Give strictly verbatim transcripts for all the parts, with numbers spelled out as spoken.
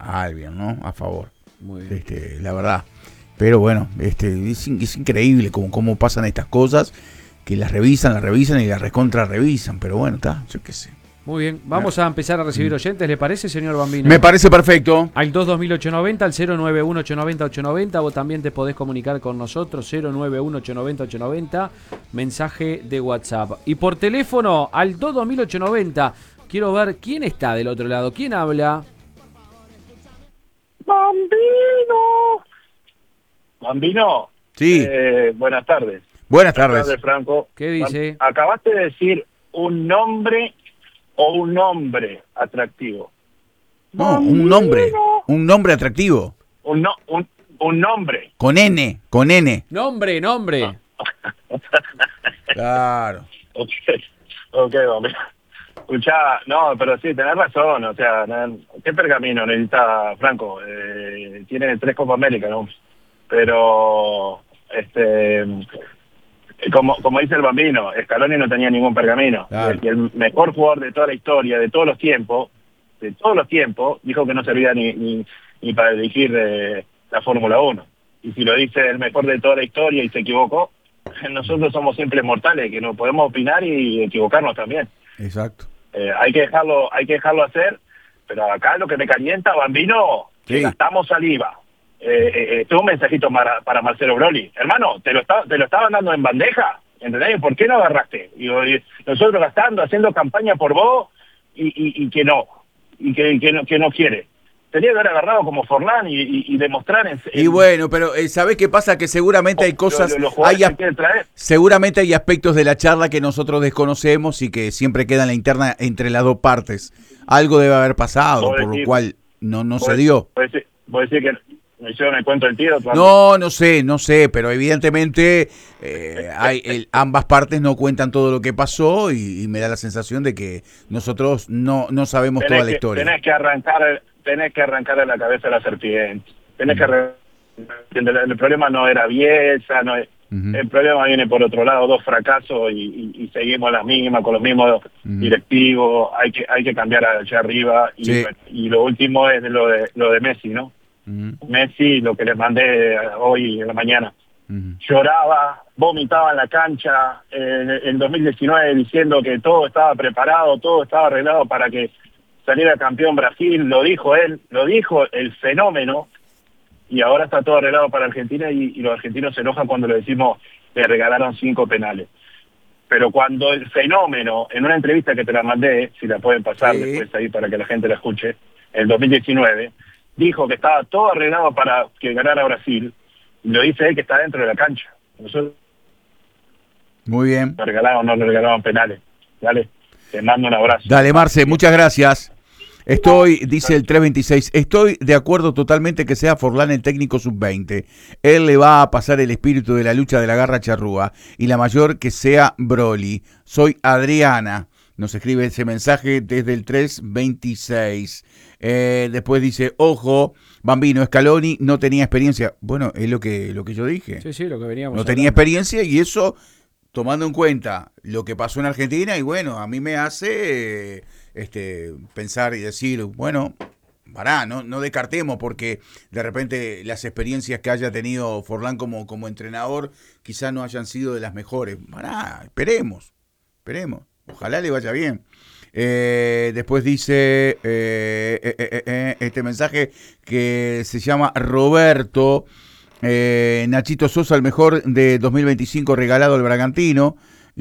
Albion, ¿no? A favor. Muy bien. Este, la verdad. Pero bueno, este, es, es increíble cómo, cómo pasan estas cosas, que las revisan, las revisan y las recontra revisan. Pero bueno, está, yo qué sé. Muy bien, vamos a empezar a recibir oyentes, ¿le parece, señor Bambino? Me parece perfecto. Al dos dos mil ochocientos noventa, al cero nueve uno ocho nueve cero ocho nueve cero, vos también te podés comunicar con nosotros, cero nueve uno ocho nueve cero ocho nueve cero, mensaje de WhatsApp. Y por teléfono, al dos dos mil ochocientos noventa, quiero ver quién está del otro lado, quién habla. Bambino. Bambino. Sí. Eh, buenas tardes. Buenas tardes. Buenas tardes, Franco. ¿Qué dice? Acabaste de decir un nombre o un nombre atractivo. No, un nombre. Un nombre atractivo. Un, no, un, un nombre. Con N, con N. Nombre, nombre. Claro. Ok, ok, Bambino. Escuchá, no, pero sí, tenés razón, o sea, ¿qué pergamino necesita Franco? Eh, tiene tres Copa América, ¿no? Pero, este, como, como dice el Bambino, Scaloni no tenía ningún pergamino. Claro. Y el mejor jugador de toda la historia, de todos los tiempos, de todos los tiempos, dijo que no servía ni, ni, ni para dirigir eh, la Fórmula uno. Y si lo dice el mejor de toda la historia y se equivocó, nosotros somos simples mortales, que no podemos opinar y equivocarnos también. Exacto. Eh, hay que dejarlo, hay que dejarlo hacer, pero acá lo que me calienta, Bambino, que Sí. gastamos saliva. Eh, eh, eh, un mensajito para, para Marcelo Broly. Hermano, te lo está, te lo estaban dando en bandeja, ¿entendés? ¿Por qué no agarraste? Y, y nosotros gastando, haciendo campaña por vos y, y, y que no, y que, que no, que no quiere. Tenía que haber agarrado como Forlán y, y, y demostrar en, en, Y bueno, pero eh, ¿sabés qué pasa? Que seguramente hay cosas, lo- lo- los jugadores hay que quiere traer. seguramente hay aspectos de la charla que nosotros desconocemos y que siempre queda en la interna entre las dos partes. Algo debe haber pasado, Vos por lo decís- cual no, no vos- se dio. Vos decís, vos decís que me hicieron el cuento del tiro. No, no sé, no sé, pero evidentemente eh, hay, el, ambas partes no cuentan todo lo que pasó y, y me da la sensación de que nosotros no, no sabemos tenés toda la que, historia. Tenés que arrancar, tenés que arrancar a la cabeza a la serpiente. Tenés que arrancar, el problema no era Bielsa, no es, Ujú. el problema viene por otro lado, dos fracasos y, y, y seguimos las mismas con los mismos Ujú. directivos. Hay que hay que cambiar allá arriba y, Sí. y lo último es de lo de lo de Messi, ¿no? Ujú, Messi, lo que les mandé hoy en la mañana. ujú. Lloraba, vomitaba en la cancha en, en dos mil diecinueve diciendo que todo estaba preparado, todo estaba arreglado para que saliera campeón Brasil, lo dijo él, lo dijo el fenómeno, y ahora está todo arreglado para Argentina y, y los argentinos se enojan cuando le decimos que regalaron cinco penales. Pero cuando el fenómeno, en una entrevista que te la mandé, si la pueden pasar Sí. después ahí para que la gente la escuche, en dos mil diecinueve, dijo que estaba todo arreglado para que ganara Brasil, y lo dice él que está dentro de la cancha. Nosotros Muy bien. le regalaron, no le regalaron penales. Dale, te mando un abrazo. Dale, Marce, muchas gracias. Estoy, dice el trescientos veintiséis, estoy de acuerdo totalmente que sea Forlán el técnico sub veinte. Él le va a pasar el espíritu de la lucha de la garra charrúa y la mayor que sea Broly. Soy Adriana. Nos escribe ese mensaje desde el trescientos veintiséis. Eh, después dice, ojo, Bambino, Scaloni no tenía experiencia. Bueno, es lo que, lo que yo dije. Sí, sí, lo que veníamos No hablando. tenía experiencia y eso, tomando en cuenta lo que pasó en Argentina, y bueno, a mí me hace eh, este, pensar y decir, bueno, pará, no, no descartemos, porque de repente las experiencias que haya tenido Forlán como, como entrenador quizás no hayan sido de las mejores. Pará, esperemos, esperemos, ojalá le vaya bien. Eh, después dice eh, eh, eh, eh, este mensaje que se llama Roberto. Eh, Nachito Sosa, el mejor de dos mil veinticinco regalado al Bragantino.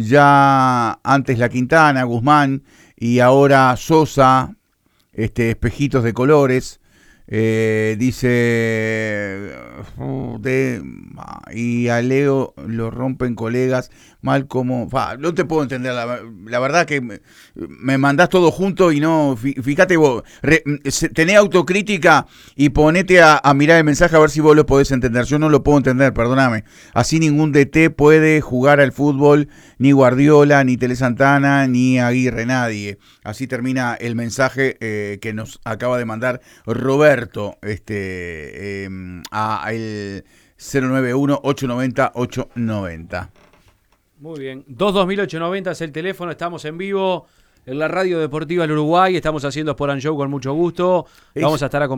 Ya antes La Quintana, Guzmán y ahora Sosa, este, espejitos de colores. Eh, dice uh, de, y a Leo lo rompen colegas mal como fa, no te puedo entender la, la verdad que me, me mandás todo junto y no, fíjate vos, re, tenés autocrítica y ponete a, a mirar el mensaje a ver si vos lo podés entender. Yo no lo puedo entender, perdóname. Así ningún D T puede jugar al fútbol, ni Guardiola, ni Tele Santana, ni Aguirre, nadie. Así termina el mensaje eh, que nos acaba de mandar Roberto. Este, eh, a el cero nueve uno ocho nueve cero ocho nueve cero. Muy bien. dos dos mil ochocientos noventa es el teléfono. Estamos en vivo en la Radio Deportiva del Uruguay. Estamos haciendo Sport and Show con mucho gusto. Vamos a estar acompañados.